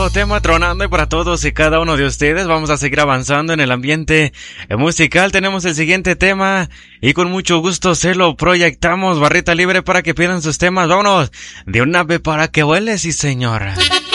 Tema tronando y para todos y cada uno de ustedes. Vamos a seguir avanzando en el ambiente musical. Tenemos el siguiente tema y con mucho gusto se lo proyectamos. Barrita libre para que pidan sus temas. Vámonos de un ave para que vuele, sí señor.